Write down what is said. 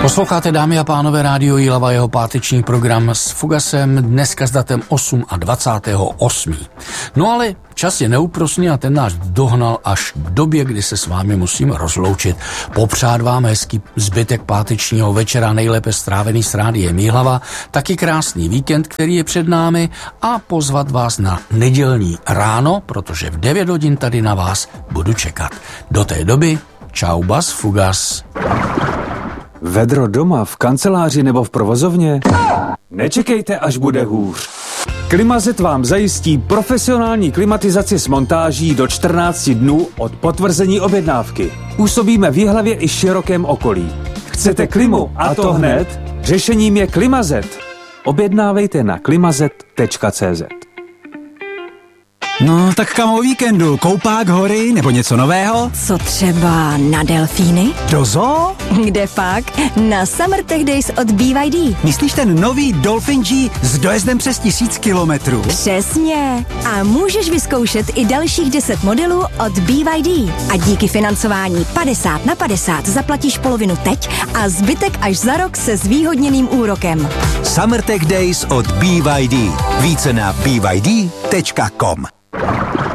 Posloucháte, dámy a pánové, Rádio Jihlava, jeho páteční program s Fugasem, dneska s datem 28. No ale čas je neúprosný a ten nás dohnal až k době, kdy se s vámi musím rozloučit. Popřát vám hezký zbytek pátečního večera, nejlépe strávený s Rádiem Jihlava, taky krásný víkend, který je před námi, a pozvat vás na nedělní ráno, protože v 9 hodin tady na vás budu čekat. Do té doby čau bas Fugas. Vedro doma, v kanceláři nebo v provozovně? Nečekejte, až bude hůř. Klimazet vám zajistí profesionální klimatizaci s montáží do 14 dnů od potvrzení objednávky. Působíme v Jihlavě i širokém okolí. Chcete klimu a to hned? Řešením je Klimazet. Objednávejte na klimazet.cz. No, tak kam o víkendu? Koupák, hory nebo něco nového? Co třeba na delfíny? Do zoo? Kde pak? Na Summer Tech Days od BYD. Myslíš ten nový Dolphin G s dojezdem přes 1000 kilometrů? Přesně. A můžeš vyzkoušet i dalších 10 modelů od BYD. A díky financování 50/50 zaplatíš polovinu teď a zbytek až za rok se zvýhodněným úrokem. Summer Tech Days od BYD. Více na byd.com.